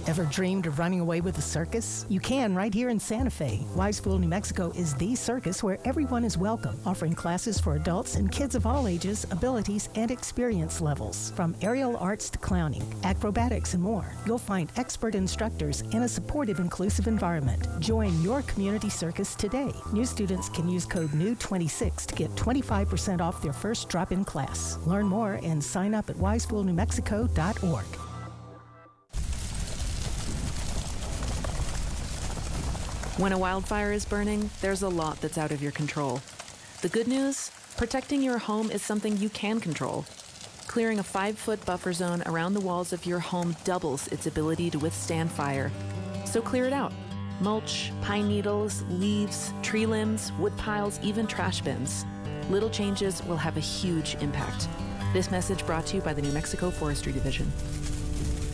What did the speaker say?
Ever dreamed of running away with a circus? You can right here in Santa Fe. Wiseville, New Mexico is the circus where everyone is welcome, offering classes for adults and kids of all ages, abilities, and experience levels. From aerial arts to clowning, acrobatics, and more, you'll find expert instructors in a supportive, inclusive environment. Join your community circus today. New students can use code NEW26 to get 25% off their first drop-in class. Learn more and sign up at wisevillenewmexico.org. When a wildfire is burning, there's a lot that's out of your control. The good news? Protecting your home is something you can control. Clearing a 5-foot buffer zone around the walls of your home doubles its ability to withstand fire. So clear it out. Mulch, pine needles, leaves, tree limbs, wood piles, even trash bins. Little changes will have a huge impact. This message brought to you by the New Mexico Forestry Division.